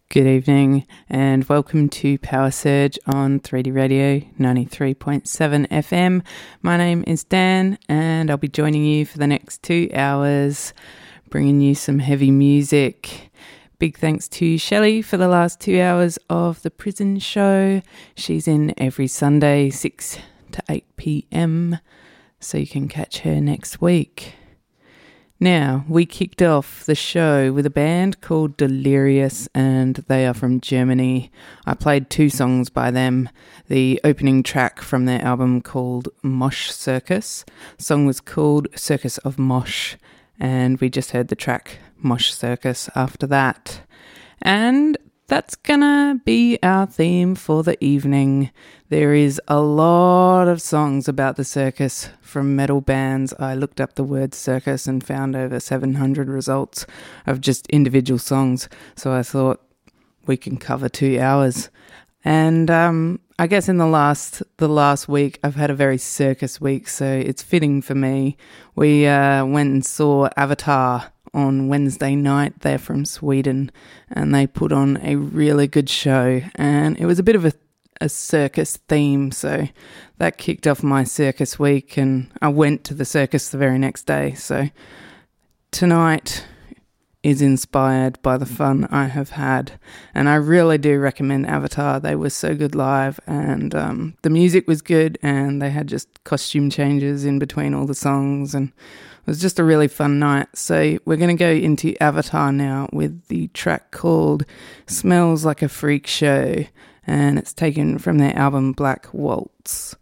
Good evening and welcome to Power Surge on 3D Radio 93.7 FM. My name is Dan and I'll be joining you for the next 2 hours, bringing you some heavy music. Big thanks to Shelley for the last 2 hours of the prison show. She's in every Sunday, 6 to 8 p.m, so you can catch her next week. Now, we kicked off the show with a band called Delirious, and they are from Germany. I played 2 songs by them. The opening track from their album called Mosh Circus. The song was called Circus of Mosh, and we just heard the track Mosh Circus after that. And that's gonna be our theme for the evening. There is a lot of songs about the circus from metal bands. I looked up the word circus and found over 700 results of just individual songs. So I thought we can cover 2 hours. And I guess in the last week, I've had a very circus week, so it's fitting for me. We went and saw Avatar on Wednesday night. They're from Sweden and they put on a really good show, and it was a bit of a circus theme, so that kicked off my circus week, and I went to the circus the very next day. So tonight is inspired by the fun I have had, and I really do recommend Avatar. They were so good live, and the music was good, and they had just costume changes in between all the songs, and it was just a really fun night. So we're going to go into Avatar now with the track called Smells Like a Freak Show, and it's taken from their album Black Waltz.